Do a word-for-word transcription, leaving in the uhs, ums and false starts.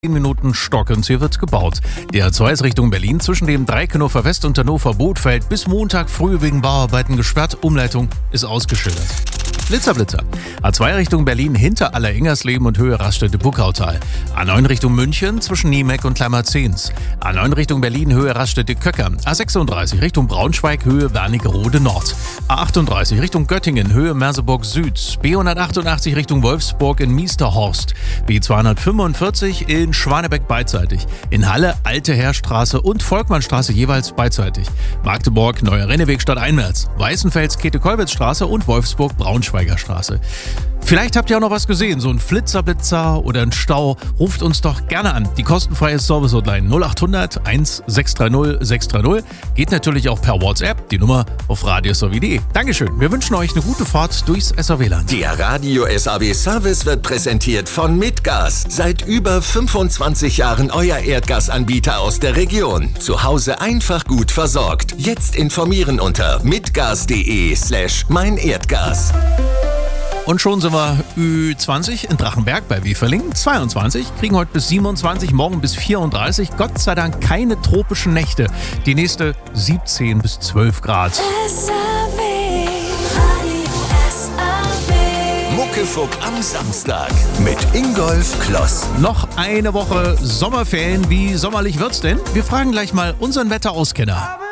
zehn Minuten Stockens, hier wird gebaut. Die A zwei ist Richtung Berlin zwischen dem Dreieck-Hannover West und Hannover-Bothfeld bis Montag früh wegen Bauarbeiten gesperrt. Umleitung ist ausgeschildert. Blitzer, Blitzer. A zwei Richtung Berlin hinter Aller-Ingersleben und Höhe Raststätte-Buckautal. A neun Richtung München zwischen Niemeck und Klammerzehns. A neun Richtung Berlin Höhe Raststätte-Köcker. A sechsunddreißig Richtung Braunschweig Höhe Wernigerode Nord. A achtunddreißig Richtung Göttingen Höhe Merseburg Süd. B hundertachtundachtzig Richtung Wolfsburg in Miesterhorst. B zweihundertfünfundvierzig in Schwanebeck beidseitig. In Halle Alte Heerstraße und Volkmannstraße jeweils beidseitig. Magdeburg Neuer Renneweg stadteinwärts. Weißenfels Käthe-Kollwitz-Straße und Wolfsburg Braunschweiger Straße. Vielleicht habt ihr auch noch was gesehen, so ein Flitzerblitzer oder ein Stau. Ruft uns doch gerne an. Die kostenfreie Service-Hotline null achthundert eins sechs drei null sechs drei null. Geht natürlich auch per WhatsApp, die Nummer auf radios punkt de. Dankeschön. Wir wünschen euch eine gute Fahrt durchs S A W-Land. Der Radio S A W Service wird präsentiert von Mitgas. Seit über fünfundzwanzig Jahren euer Erdgasanbieter aus der Region. Zu Hause einfach gut versorgt. Jetzt informieren unter mitgas.de slash mein Erdgas. Und schon sind wir Ü zwanzig in Drachenberg bei Weferling. zweiundzwanzig, kriegen heute bis siebenundzwanzig, morgen bis vierunddreißig. Gott sei Dank keine tropischen Nächte. Die nächste siebzehn bis zwölf Grad. Muckefuck am Samstag mit Ingolf Kloss. Noch eine Woche Sommerferien. Wie sommerlich wird's denn? Wir fragen gleich mal unseren Wetterauskenner.